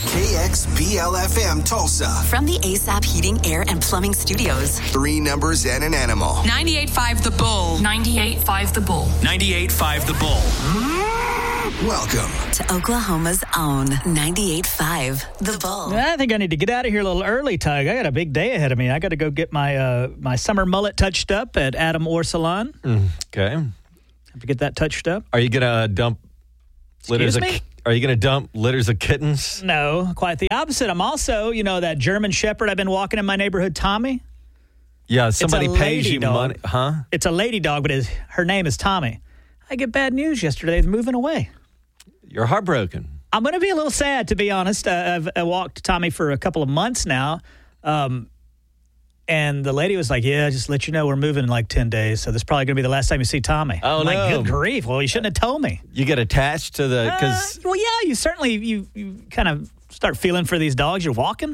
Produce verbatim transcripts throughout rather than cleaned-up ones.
K X B L F M Tulsa. From the A S A P Heating, Air, and Plumbing Studios. Three numbers and an animal. ninety-eight point five The Bull. ninety-eight point five The Bull. ninety-eight point five The Bull. Welcome to Oklahoma's own ninety-eight point five The Bull. I think I need to get out of here a little early, Tug. I got a big day ahead of me. I got to go get my uh, my summer mullet touched up at Adam Orr Salon. Mm, okay. Have to get that touched up. Are you going to dump litters Excuse of me? Are you going to dump litters of kittens? No, quite the opposite. I'm also, you know, that German Shepherd I've been walking in my neighborhood, Tommy. Yeah, somebody It's a pays lady you dog. money. Huh? It's a lady dog, but his, her name is Tommy. I get bad news yesterday. They're moving away. You're heartbroken. I'm going to be a little sad, to be honest. Uh, I've I walked Tommy for a couple of months now. Um, and the lady was like, yeah, just let you know we're moving in like ten days. So this is probably going to be the last time you see Tommy. Oh, I'm no. like, good grief. Well, you shouldn't have told me. You get attached to the... Uh, Cause well, yeah, you certainly, you, you kind of start feeling for these dogs. You're walking.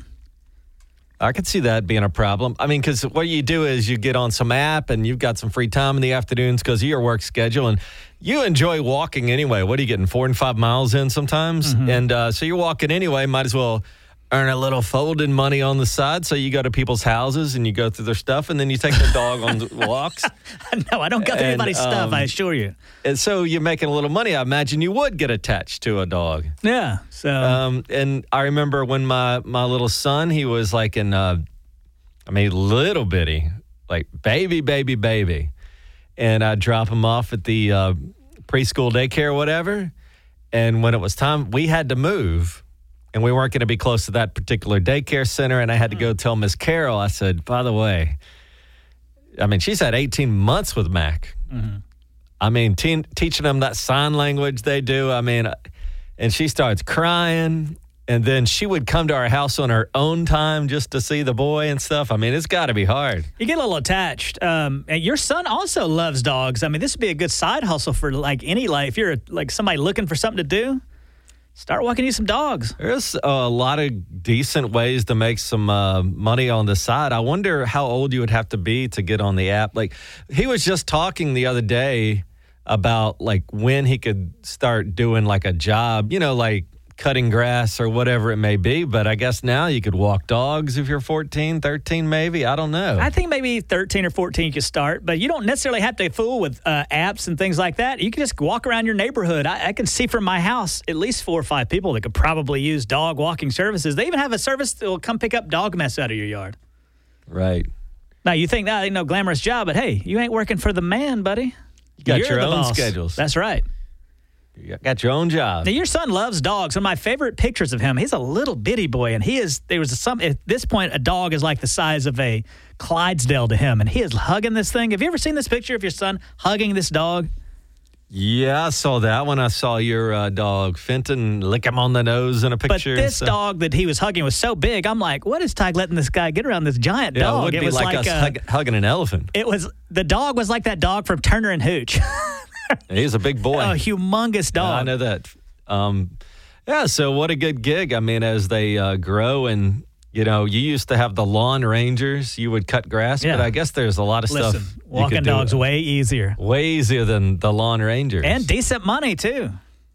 I could see that being a problem. I mean, because what you do is you get on some app and you've got some free time in the afternoons because of your work schedule. And you enjoy walking anyway. What are you getting, four and five miles in sometimes? Mm-hmm. And uh, so you're walking anyway. Might as well earn a little folding money on the side. So you go to people's houses and you go through their stuff. And then you take the dog on the walks. No, I don't go through And, anybody's stuff, um, I assure you. And so you're making a little money. I imagine you would get attached to a dog. Yeah, so. Um, and I remember when my, my little son, he was like in, uh, I mean, little bitty, like baby, baby, baby. And I'd drop him off at the uh, preschool daycare or whatever. And when it was time, we had to move. And we weren't going to be close to that particular daycare center. And I had to go tell Miss Carol, I said, by the way, I mean, she's had eighteen months with Mac. Mm-hmm. I mean, teen, teaching them that sign language they do. I mean, and she starts crying. And then she would come to our house on her own time just to see the boy and stuff. I mean, it's got to be hard. You get a little attached. Um, and your son also loves dogs. I mean, this would be a good side hustle for like any life. If you're like somebody looking for something to do, start walking you some dogs. There's a lot of decent ways to make some uh, money on the side. I wonder how old you would have to be to get on the app. Like, he was just talking the other day about like when he could start doing like a job, you know, like cutting grass or whatever it may be. But I guess now you could walk dogs if you're fourteen, thirteen, maybe. I don't know. I think maybe thirteen or fourteen you could start, but you don't necessarily have to fool with uh, apps and things like that. You can just walk around your neighborhood. I, I can see from my house at least four or five people that could probably use dog walking services. They even have a service that will come pick up dog mess out of your yard. Right. Now, you think that ain't no glamorous job, but hey, you ain't working for the man, buddy. You got You're your the own boss. schedules. That's right. You got your own job. Now, your son loves dogs. One of my favorite pictures of him, he's a little bitty boy, and he is, there was some, at this point, a dog is like the size of a Clydesdale to him, and he is hugging this thing. Have you ever seen this picture of your son hugging this dog? Yeah, I saw that when I saw your uh, dog Fenton lick him on the nose in a But picture. this so. dog that he was hugging was so big, I'm like, what is Tig letting this guy get around this giant yeah, dog? it would it be was like, like us a, hug, hugging an elephant. it was, the dog was like that dog from Turner and Hooch. He's a big boy. A humongous dog. Yeah, I know that. Um, yeah, so what a good gig. I mean, as they uh, grow and, you know, you used to have the lawn rangers. You would cut grass, Yeah. but I guess there's a lot of Listen, stuff. you walking could do dogs way easier. Way easier than the lawn rangers. And decent money, too.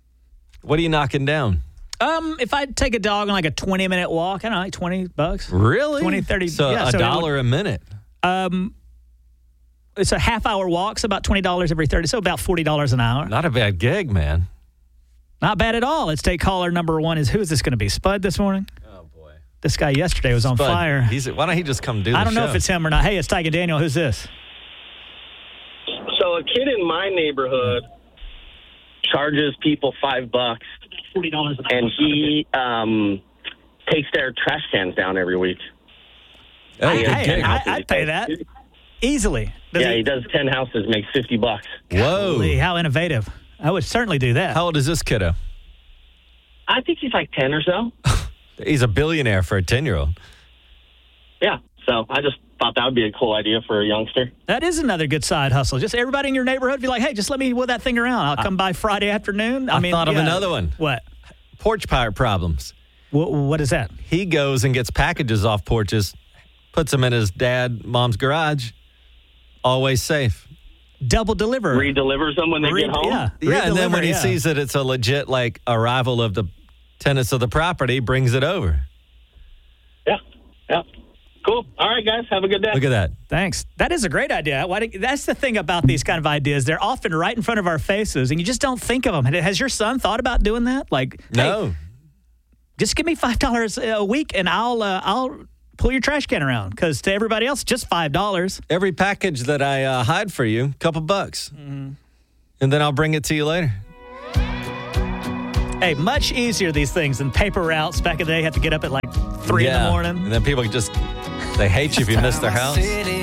What are you knocking down? Um, if I take a dog on like a twenty minute walk, I don't know, like twenty bucks. Really? twenty, thirty So yeah, a so it dollar a minute. Um, it's a half hour walk, so about twenty dollars every thirty, so about forty dollars an hour. Not a bad gig, man. Not bad at all. Let's take caller number one. Is who is this going to be? Spud this morning? Oh, boy. This guy yesterday was on Spud, fire. He's, why don't he just come do the I don't know show? if it's him or not. Hey, it's Tig and Daniel. Who's this? So a kid in my neighborhood charges people five bucks, forty dollars an hour. and he um, takes their trash cans down every week. Hey, good Hey, gig. I, I'd pay that easily. Does yeah, he does ten houses, makes fifty bucks. Whoa. Golly, how innovative. I would certainly do that. How old is this kiddo? I think he's like ten or so. He's a billionaire for a ten-year-old. Yeah, so I just thought that would be a cool idea for a youngster. That is another good side hustle. Just everybody in your neighborhood be like, hey, just let me wheel that thing around. I'll come by Friday afternoon. I, I mean, thought of yeah. another one. What? Porch pirate problems. what? What is that? He goes and gets packages off porches, puts them in his dad, mom's garage, always safe. Double deliver. Re-delivers them when they Re- get home. Yeah, Yeah, and then Re-deliver, when he yeah. sees that it's a legit, like, arrival of the tenants of the property brings it over. Yeah, yeah. Cool. All right, guys. Have a good day. Look at that. Thanks. That is a great idea. Why do, that's the thing about these kind of ideas. They're often right in front of our faces, and you just don't think of them. Has your son thought about doing that? Like, No. hey, just give me five dollars a week, and I'll uh, I'll pull your trash can around. Because to everybody else, just five dollars. Every package that I uh, hide for you, couple bucks. Mm-hmm. And then I'll bring it to you later. Hey, much easier these things than paper routes. Back in the day, you had to get up at like three yeah. in the morning. And then people just, they hate you if you miss their house.